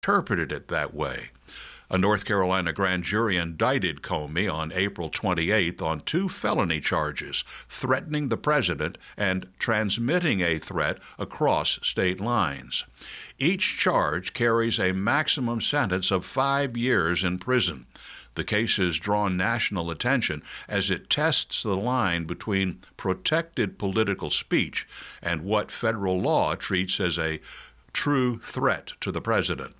interpreted it that way. A North Carolina grand jury indicted Comey on April 28th on 2 felony charges, threatening the president and transmitting a threat across state lines. Each charge carries a maximum sentence of 5 years in prison. The case has drawn national attention as it tests the line between protected political speech and what federal law treats as a true threat to the president.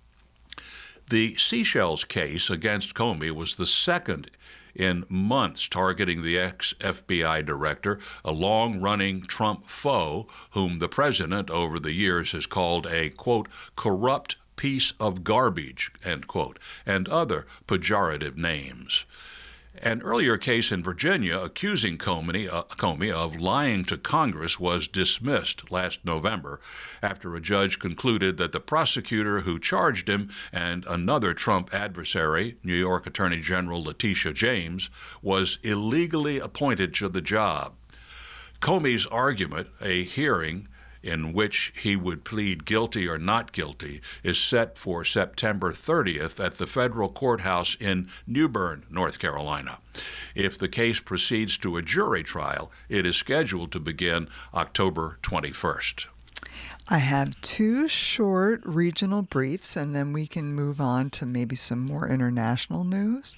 The Seychelles case against Comey was the second in months targeting the ex-FBI director, a long-running Trump foe whom the president over the years has called a, quote, corrupt piece of garbage, end quote, and other pejorative names. An earlier case in Virginia accusing Comey of lying to Congress was dismissed last November after a judge concluded that the prosecutor who charged him and another Trump adversary, New York Attorney General Letitia James, was illegally appointed to the job. Comey's argument, a hearing in which he would plead guilty or not guilty, is set for September 30th at the federal courthouse in New Bern, North Carolina. If the case proceeds to a jury trial, it is scheduled to begin October 21st. I have 2 short regional briefs, and then we can move on to maybe some more international news.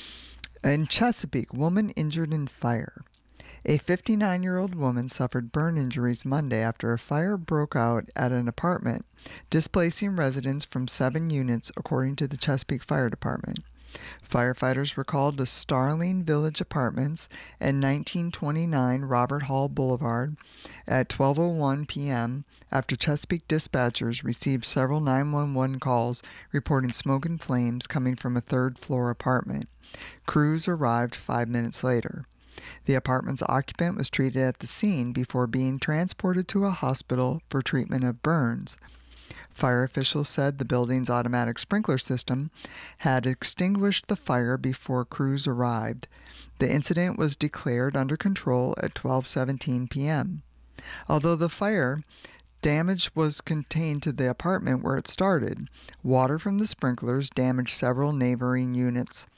In Chesapeake, woman injured in fire. A 59-year-old woman suffered burn injuries Monday after a fire broke out at an apartment, displacing residents from 7 units, according to the Chesapeake Fire Department. Firefighters were called to Starling Village Apartments at 1929 Robert Hall Boulevard at 12:01 p.m. after Chesapeake dispatchers received several 911 calls reporting smoke and flames coming from a third-floor apartment. Crews arrived 5 minutes later. The apartment's occupant was treated at the scene before being transported to a hospital for treatment of burns. Fire officials said the building's automatic sprinkler system had extinguished the fire before crews arrived. The incident was declared under control at 12:17 p.m. Although the fire damage was contained to the apartment where it started, water from the sprinklers damaged several neighboring units.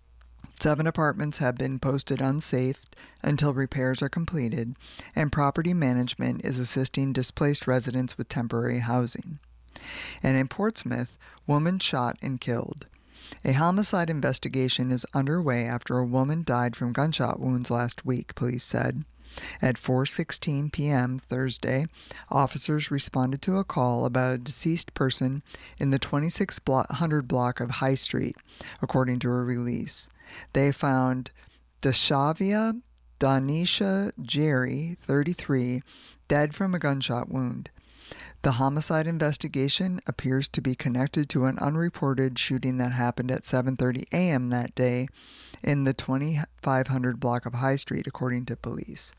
7 apartments have been posted unsafe until repairs are completed, and property management is assisting displaced residents with temporary housing. And in Portsmouth, woman shot and killed. A homicide investigation is underway after a woman died from gunshot wounds last week, police said. At 4:16 p.m. Thursday, officers responded to a call about a deceased person in the 2600 block of High Street, according to a release. They found Dashavia Danisha Jerry, 33, dead from a gunshot wound. The homicide investigation appears to be connected to an unreported shooting that happened at 7:30 a.m. that day in the 2500 block of High Street, according to police.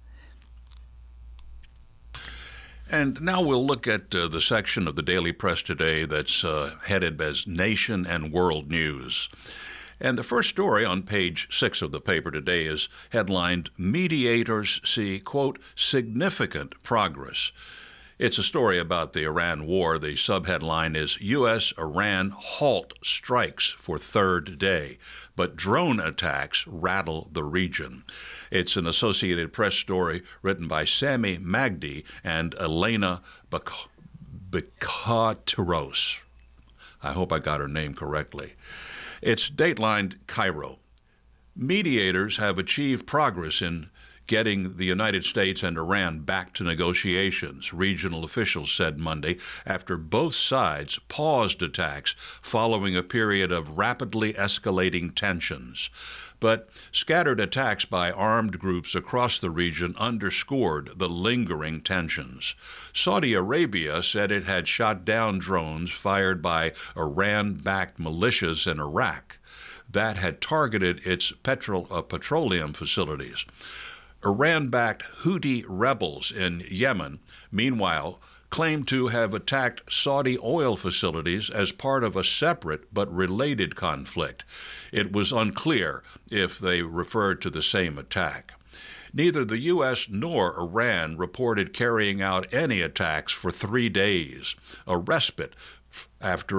And now we'll look at the section of the Daily Press today that's headed as Nation and World News. And the first story on page 6 of the paper today is headlined, Mediators See, quote, Significant Progress. It's a story about the Iran war. The subheadline is U.S.-Iran halt strikes for third day, but drone attacks rattle the region. It's an Associated Press story written by Sami Magdi and Elena Bekateros. I hope I got her name correctly. It's datelined Cairo. Mediators have achieved progress in getting the United States and Iran back to negotiations, regional officials said Monday, after both sides paused attacks following a period of rapidly escalating tensions. But scattered attacks by armed groups across the region underscored the lingering tensions. Saudi Arabia said it had shot down drones fired by Iran-backed militias in Iraq that had targeted its petroleum facilities. Iran-backed Houthi rebels in Yemen, meanwhile, claimed to have attacked Saudi oil facilities as part of a separate but related conflict. It was unclear if they referred to the same attack. Neither the U.S. nor Iran reported carrying out any attacks for 3 days, a respite after